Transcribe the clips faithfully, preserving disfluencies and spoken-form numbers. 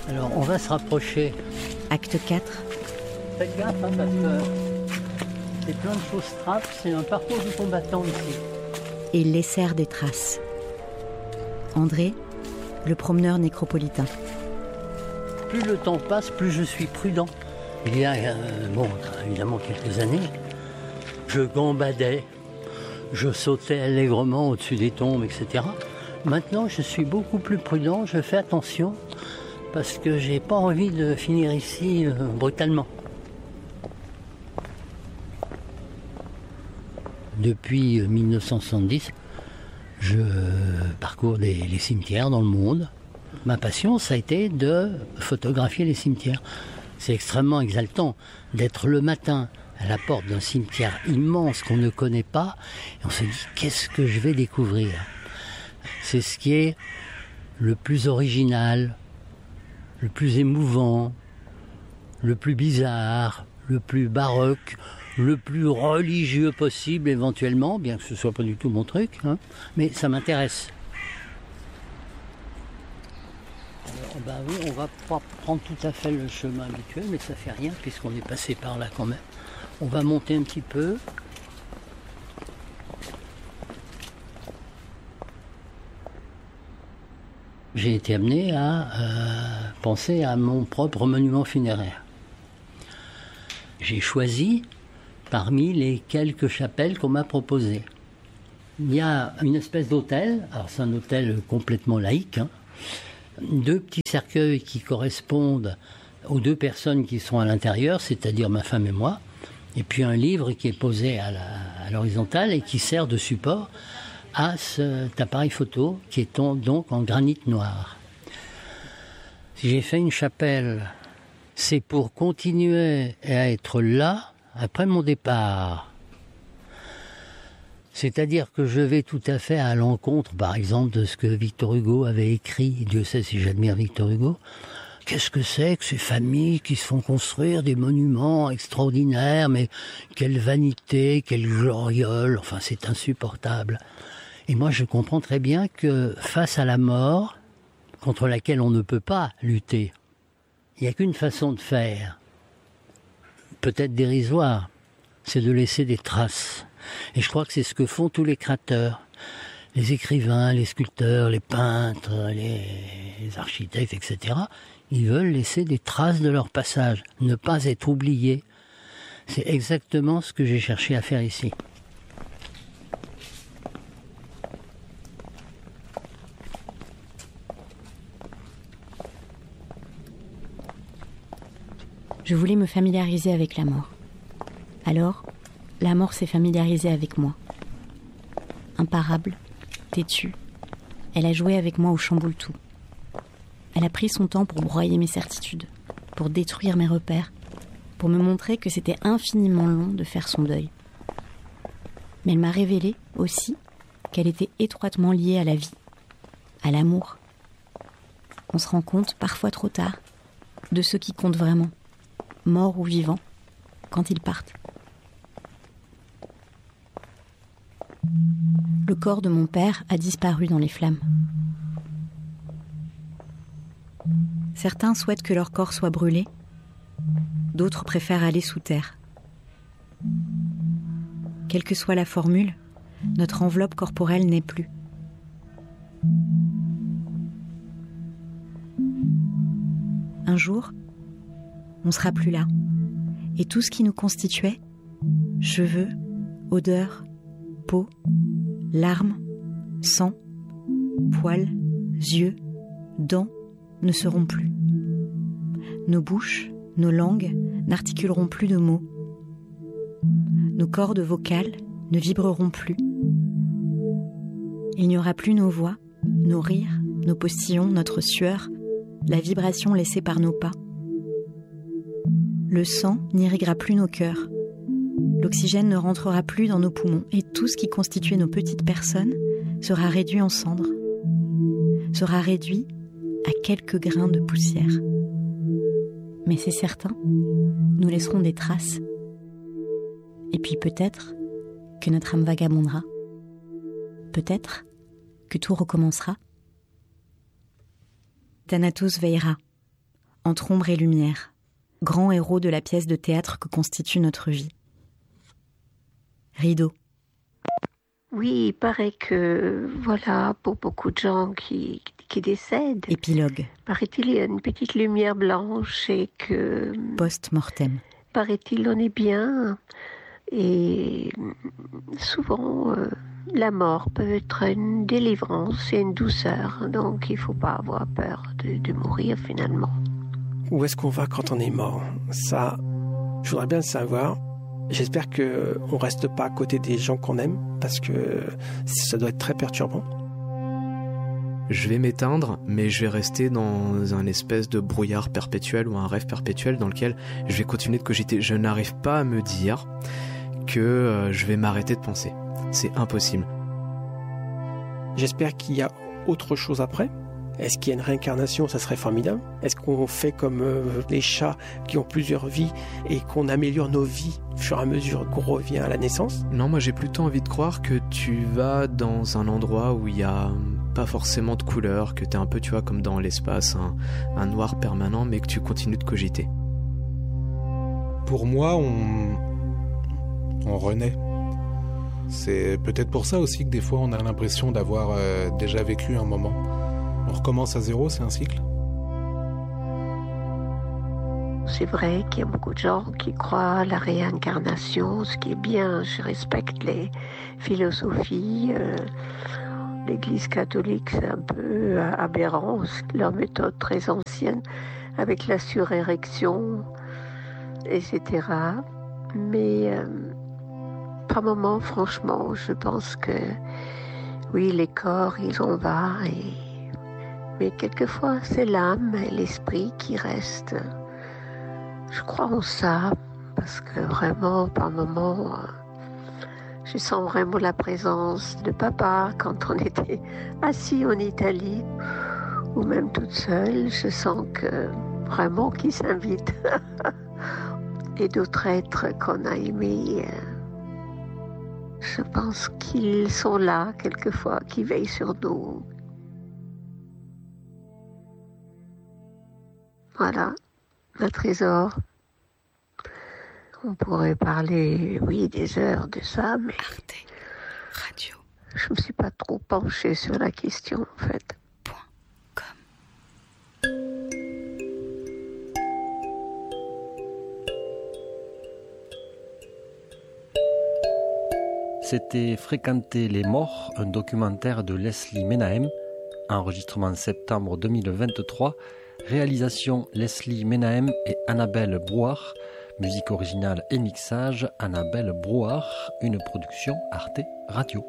Alors, on va se rapprocher. Acte quatre. Faites gaffe, hein, parce que c'est plein de choses trappes. C'est un parcours du combattant ici. Et ils laissèrent des traces. André, le promeneur nécropolitain. Plus le temps passe, plus je suis prudent. Il y a, euh, bon, évidemment quelques années, je gambadais, je sautais allègrement au-dessus des tombes, et cetera. Maintenant, je suis beaucoup plus prudent, je fais attention, parce que j'ai pas envie de finir ici euh, brutalement. Depuis mille neuf cent soixante-dix, je parcours les, les cimetières dans le monde. Ma passion, ça a été de photographier les cimetières. C'est extrêmement exaltant d'être le matin à la porte d'un cimetière immense qu'on ne connaît pas, et on se dit qu'est-ce que je vais découvrir. C'est ce qui est le plus original, le plus émouvant, le plus bizarre, le plus baroque, le plus religieux possible éventuellement, bien que ce soit pas du tout mon truc, hein, mais ça m'intéresse. Alors, bah oui, on va pas prendre tout à fait le chemin habituel, mais ça fait rien puisqu'on est passé par là quand même. On va monter un petit peu. J'ai été amené à euh, penser à mon propre monument funéraire. J'ai choisi parmi les quelques chapelles qu'on m'a proposées. Il y a une espèce d'hôtel, alors c'est un hôtel complètement laïque, hein, deux petits cercueils qui correspondent aux deux personnes qui sont à l'intérieur, c'est-à-dire ma femme et moi, et puis un livre qui est posé à, la, à l'horizontale et qui sert de support à cet appareil photo qui est donc en granit noir. Si j'ai fait une chapelle, c'est pour continuer à être là après mon départ. C'est-à-dire que je vais tout à fait à l'encontre, par exemple, de ce que Victor Hugo avait écrit. Dieu sait si j'admire Victor Hugo. Qu'est-ce que c'est que ces familles qui se font construire des monuments extraordinaires, mais quelle vanité, quelle gloriole, enfin c'est insupportable. Et moi je comprends très bien que face à la mort, contre laquelle on ne peut pas lutter, il n'y a qu'une façon de faire, peut-être dérisoire, c'est de laisser des traces. Et je crois que c'est ce que font tous les créateurs, les écrivains, les sculpteurs, les peintres, les architectes, et cetera. Ils veulent laisser des traces de leur passage, ne pas être oubliés. C'est exactement ce que j'ai cherché à faire ici. Je voulais me familiariser avec la mort. Alors, la mort s'est familiarisée avec moi. Imparable, têtue, elle a joué avec moi au chamboule-tout. Elle a pris son temps pour broyer mes certitudes, pour détruire mes repères, pour me montrer que c'était infiniment long de faire son deuil. Mais elle m'a révélé aussi qu'elle était étroitement liée à la vie, à l'amour. On se rend compte, parfois trop tard, de ceux qui comptent vraiment, morts ou vivants, quand ils partent. Le corps de mon père a disparu dans les flammes. Certains souhaitent que leur corps soit brûlé, d'autres préfèrent aller sous terre. Quelle que soit la formule, notre enveloppe corporelle n'est plus. Un jour, on sera plus là, et tout ce qui nous constituait, cheveux, odeurs, peau, larmes, sang, poils, yeux, dents, ne seront plus. Nos bouches, nos langues n'articuleront plus de mots. Nos cordes vocales ne vibreront plus. Il n'y aura plus nos voix, nos rires, nos postillons, notre sueur, la vibration laissée par nos pas. Le sang n'irriguera plus nos cœurs. L'oxygène ne rentrera plus dans nos poumons et tout ce qui constituait nos petites personnes sera réduit en cendres, sera réduit à quelques grains de poussière. Mais c'est certain, nous laisserons des traces. Et puis peut-être que notre âme vagabondera. Peut-être que tout recommencera. Thanatos veillera, entre ombre et lumière, grand héros de la pièce de théâtre que constitue notre vie. Rideau. Oui, il paraît que, voilà, pour beaucoup de gens qui, qui décèdent, Épilogue. paraît-il, il y a une petite lumière blanche et que, Post-mortem. paraît-il, on est bien. Et souvent, euh, la mort peut être une délivrance et une douceur. Donc, il ne faut pas avoir peur de, de mourir finalement. Où est-ce qu'on va quand on est mort? Ça, je voudrais bien le savoir. J'espère qu'on ne reste pas à côté des gens qu'on aime, parce que ça doit être très perturbant. Je vais m'éteindre, mais je vais rester dans un espèce de brouillard perpétuel ou un rêve perpétuel dans lequel je vais continuer de cogiter. Je n'arrive pas à me dire que je vais m'arrêter de penser. C'est impossible. J'espère qu'il y a autre chose après. Est-ce qu'il y a une réincarnation? Ça serait formidable. Est-ce qu'on fait comme euh, les chats qui ont plusieurs vies et qu'on améliore nos vies au fur et à mesure qu'on revient à la naissance? Non, moi j'ai plutôt envie de croire que tu vas dans un endroit où il n'y a pas forcément de couleur, que tu es un peu, tu vois, comme dans l'espace, un, un noir permanent, mais que tu continues de cogiter. Pour moi, on, on renaît. C'est peut-être pour ça aussi que des fois on a l'impression d'avoir euh, déjà vécu un moment. On recommence à zéro, c'est un cycle. C'est vrai qu'il y a beaucoup de gens qui croient à la réincarnation, ce qui est bien. Je respecte les philosophies. Euh, L'Église catholique, c'est un peu aberrant, leur méthode très ancienne, avec la surérection, et cetera. Mais euh, par moments, franchement, je pense que oui, les corps, ils en vont, et... mais quelquefois, c'est l'âme et l'esprit qui restent. Je crois en ça, parce que vraiment, par moments, je sens vraiment la présence de papa quand on était assis en Italie, ou même toute seule. Je sens que vraiment qu'il s'invite. Et d'autres êtres qu'on a aimés, je pense qu'ils sont là quelquefois, qui veillent sur nous. Voilà, un trésor. On pourrait parler, oui, des heures de ça, mais Arte Radio. Je ne me suis pas trop penchée sur la question, en fait. Point com. C'était Fréquenter les morts, un documentaire de Leslie Menahem, enregistrement en septembre deux mille vingt-trois, réalisation Leslie Menahem et Annabelle Brouard, musique originale et mixage Annabelle Brouard, une production Arte Radio.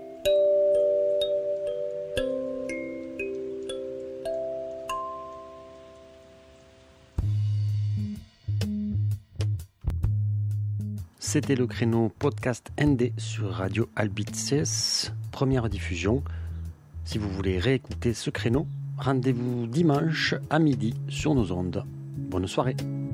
C'était le créneau podcast N D sur Radio Albices, première diffusion. Si vous voulez réécouter ce créneau, rendez-vous dimanche à midi sur nos ondes. Bonne soirée.